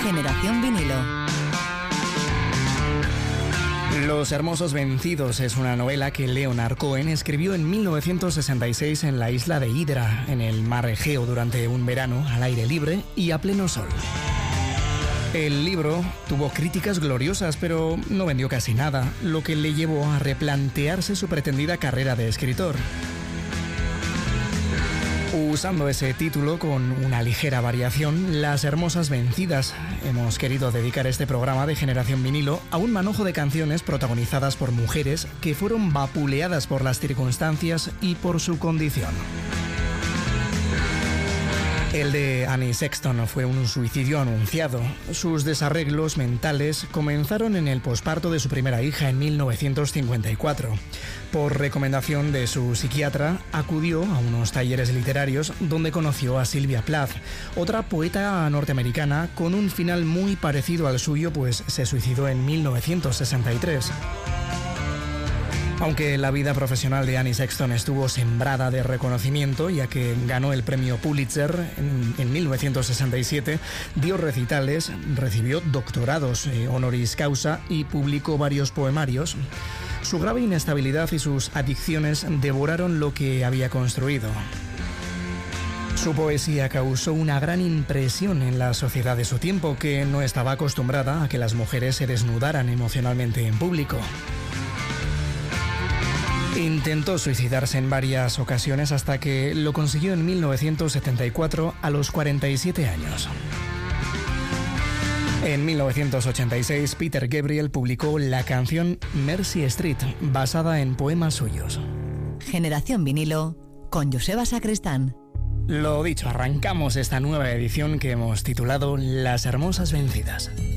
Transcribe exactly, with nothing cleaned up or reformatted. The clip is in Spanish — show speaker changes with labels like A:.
A: Generación Vinilo.
B: Los Hermosos Vencidos es una novela que Leonard Cohen escribió en mil novecientos sesenta y seis en la isla de Hydra, en el mar Egeo, durante un verano al aire libre y a pleno sol. El libro tuvo críticas gloriosas, pero no vendió casi nada, lo que le llevó a replantearse su pretendida carrera de escritor. Usando ese título con una ligera variación, Las Hermosas Vencidas, hemos querido dedicar este programa de Generación Vinilo a un manojo de canciones protagonizadas por mujeres que fueron vapuleadas por las circunstancias y por su condición. El de Annie Sexton fue un suicidio anunciado. Sus desarreglos mentales comenzaron en el posparto de su primera hija en mil novecientos cincuenta y cuatro. Por recomendación de su psiquiatra, acudió a unos talleres literarios donde conoció a Sylvia Plath, otra poeta norteamericana con un final muy parecido al suyo, pues se suicidó en mil novecientos sesenta y tres. Aunque la vida profesional de Annie Sexton estuvo sembrada de reconocimiento, ya que ganó el premio Pulitzer en, en mil novecientos sesenta y siete, dio recitales, recibió doctorados eh, honoris causa y publicó varios poemarios, su grave inestabilidad y sus adicciones devoraron lo que había construido. Su poesía causó una gran impresión en la sociedad de su tiempo, que no estaba acostumbrada a que las mujeres se desnudaran emocionalmente en público. Intentó suicidarse en varias ocasiones hasta que lo consiguió en mil novecientos setenta y cuatro a los cuarenta y siete años. En mil novecientos ochenta y seis, Peter Gabriel publicó la canción Mercy Street, basada en poemas suyos.
A: Generación Vinilo con Joseba Sacristán.
B: Lo dicho, arrancamos esta nueva edición que hemos titulado Las Hermosas Vencidas.